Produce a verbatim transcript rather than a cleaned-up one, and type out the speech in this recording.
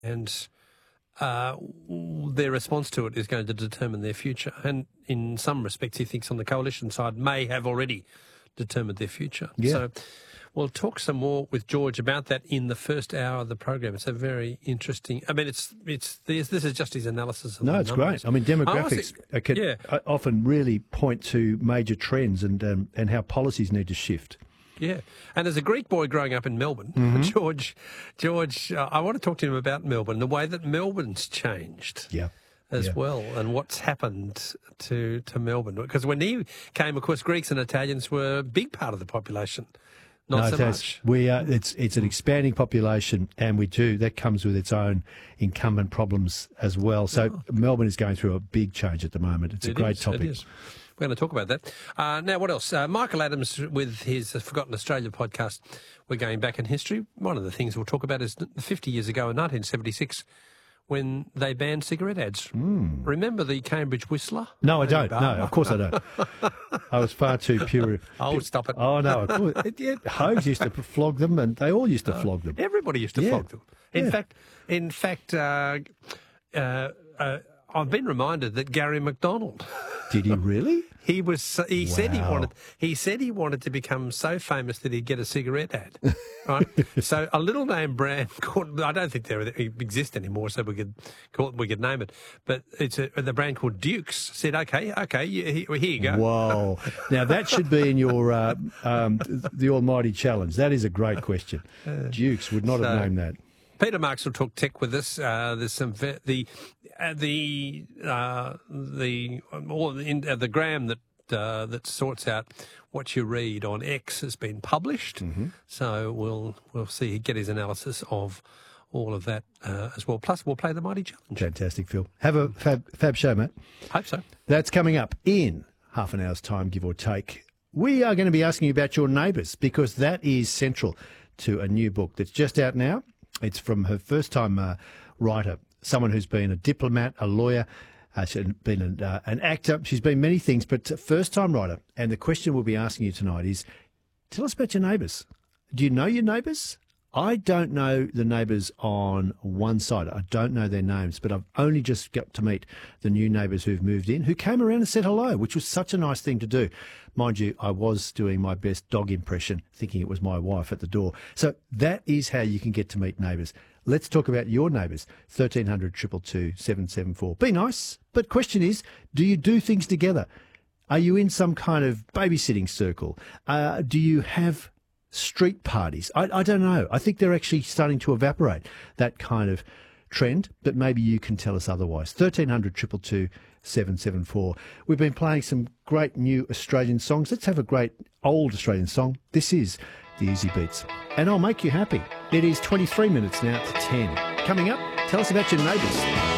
and uh, their response to it is going to determine their future. And in some respects, he thinks on the coalition side may have already determined their future. Yeah. So we'll talk some more with George about that in the first hour of the program. It's a very interesting. I mean, it's it's this, this is just his analysis of No, the it's numbers. great. I mean, demographics I can yeah. often really point to major trends and um, and how policies need to shift. Yeah, and as a Greek boy growing up in Melbourne, Mm-hmm. George, George, uh, I want to talk to him about Melbourne, the way that Melbourne's changed. Yeah. As Yeah. well, and what's happened to to Melbourne. Because when he came, of course, Greeks and Italians were a big part of the population. Not no, so it has. much. We are, it's it's an expanding population, and we do that comes with its own incumbent problems as well. So Oh. Melbourne is going through a big change at the moment. It's a It great is, topic. It is. We're going to talk about that. Uh, now, what else? Uh, Michael Adams with his Forgotten Australia podcast. We're going back in history. One of the things we'll talk about is fifty years ago in nineteen seventy-six, when they banned cigarette ads. Mm. Remember the Cambridge Whistler? No, I don't. Barber? No, of course I don't. I was far too pure. Oh, stop it. Oh, no. Of course. It, yeah, Hogs used to flog them, and they all used to flog them. Everybody used to Yeah. flog them. In Yeah. fact, in fact, uh, uh, uh, I've been reminded that Gary McDonald. Did he really? He was. He said he Wow. wanted. He said he wanted to become so famous that he'd get a cigarette ad. Right. So a little name brand called. I don't think they exist anymore, so we could call it, we could name it. But it's a, the brand called Dukes. Said, okay, okay, you, here you go. Whoa. Now, that should be in your uh, um, the almighty challenge. That is a great question. Dukes would not so- have named that. Peter Marks will talk tech with us. Uh, there's some ve- the uh, the uh, the all in, uh, the gram that uh, that sorts out what you read on X has been published. Mm-hmm. So we'll we'll see get his analysis of all of that uh, as well. Plus, we'll play the Mighty Challenge. Fantastic, Phil. Have a fab, fab show, mate. Hope so. That's coming up in half an hour's time, give or take. We are going to be asking you about your neighbours because that is central to a new book that's just out now. It's from her first-time uh, writer, someone who's been a diplomat, a lawyer, uh, she's been an, uh, an actor. She's been many things, but first-time writer. And the question we'll be asking you tonight is, tell us about your neighbours. Do you know your neighbours? I don't know the neighbours on one side. I don't know their names, but I've only just got to meet the new neighbours who've moved in, who came around and said hello, which was such a nice thing to do. Mind you, I was doing my best dog impression, thinking it was my wife at the door. So that is how you can get to meet neighbours. Let's talk about your neighbours. thirteen hundred, two two two, seven seven four. Be nice, but question is, do you do things together? Are you in some kind of babysitting circle? Uh, do you have street parties? I, I don't know. I think they're actually starting to evaporate, that kind of trend, but maybe you can tell us otherwise. thirteen hundred, two two two, seven seven four. We've been playing some great new Australian songs. Let's have a great old Australian song. This is the Easy Beats, and I'll make you happy. It is twenty-three minutes now to ten. Coming up, tell us about your neighbours.